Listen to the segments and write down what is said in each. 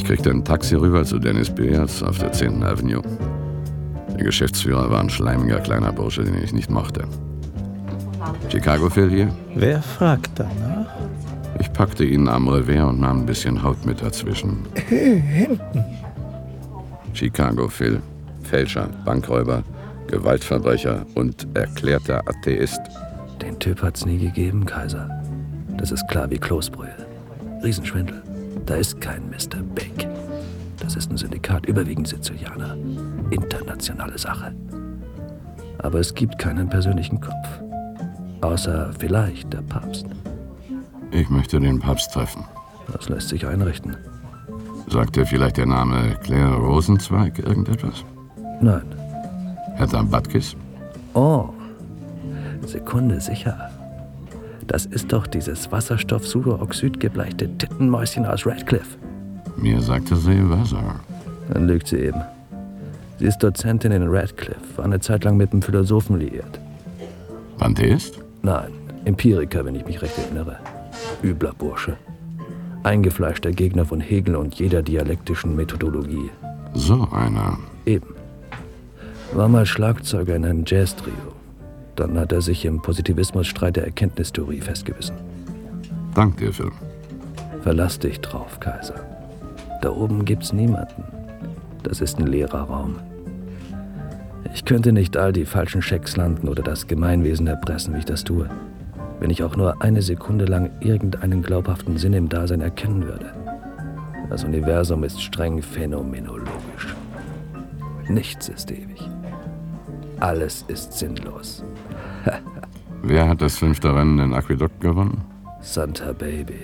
Ich kriegte ein Taxi rüber zu Dennis Billiards auf der 10. Avenue. Der Geschäftsführer war ein schleimiger kleiner Bursche, den ich nicht mochte. Chicago Phil hier? Wer fragt danach? Ich packte ihn am Revers und nahm ein bisschen Haut mit dazwischen. Hinten. Chicago Phil, Fälscher, Bankräuber, Gewaltverbrecher und erklärter Atheist. Den Typ hat's nie gegeben, Kaiser. Das ist klar wie Kloßbrühe. Riesenschwindel. Da ist kein Mr. Big. Das ist ein Syndikat, überwiegend Sizilianer. Internationale Sache. Aber es gibt keinen persönlichen Kopf. Außer vielleicht der Papst. Ich möchte den Papst treffen. Das lässt sich einrichten. Sagt dir vielleicht der Name Claire Rosenzweig irgendetwas? Nein. Hedda Butkus? Oh, Sekunde, sicher. Das ist doch dieses Wasserstoff-Superoxid gebleichte Tittenmäuschen aus Radcliffe. Mir sagte sie Wasser. Dann lügt sie eben. Sie ist Dozentin in Radcliffe, war eine Zeit lang mit dem Philosophen liiert. Pantheist? Nein, Empiriker, wenn ich mich recht erinnere. Übler Bursche. Eingefleischter Gegner von Hegel und jeder dialektischen Methodologie. So einer. Eben. War mal Schlagzeuger in einem Jazz-Trio. Dann hat er sich im Positivismusstreit der Erkenntnistheorie festgebissen. Dank dir, Phil. Verlass dich drauf, Kaiser. Da oben gibt's niemanden. Das ist ein leerer Raum. Ich könnte nicht all die falschen Schecks landen oder das Gemeinwesen erpressen, wie ich das tue, wenn ich auch nur eine Sekunde lang irgendeinen glaubhaften Sinn im Dasein erkennen würde. Das Universum ist streng phänomenologisch. Nichts ist ewig. Alles ist sinnlos. Wer hat das 5. Rennen in Aquädukt gewonnen? Santa Baby.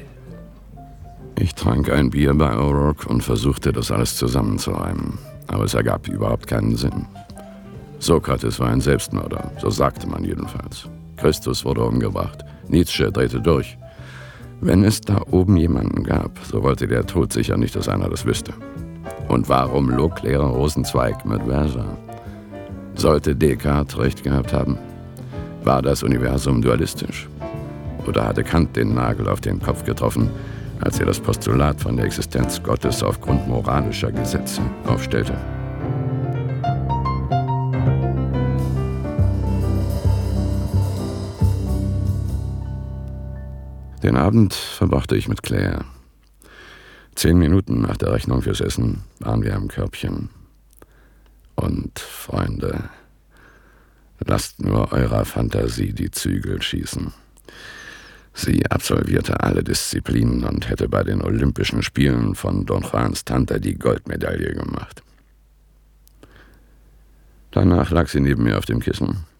Ich trank ein Bier bei O'Rourke und versuchte, das alles zusammenzureimen. Aber es ergab überhaupt keinen Sinn. Sokrates war ein Selbstmörder, so sagte man jedenfalls. Christus wurde umgebracht. Nietzsche drehte durch. Wenn es da oben jemanden gab, so wollte der Tod sicher nicht, dass einer das wüsste. Und warum log Claire Rosenzweig mit Versa? Sollte Descartes recht gehabt haben? War das Universum dualistisch? Oder hatte Kant den Nagel auf den Kopf getroffen, als er das Postulat von der Existenz Gottes aufgrund moralischer Gesetze aufstellte? Den Abend verbrachte ich mit Claire. 10 Minuten nach der Rechnung fürs Essen waren wir am Körbchen. Und, Freunde, lasst nur eurer Fantasie die Zügel schießen. Sie absolvierte alle Disziplinen und hätte bei den Olympischen Spielen von Don Juans Tante die Goldmedaille gemacht. Danach lag sie neben mir auf dem Kissen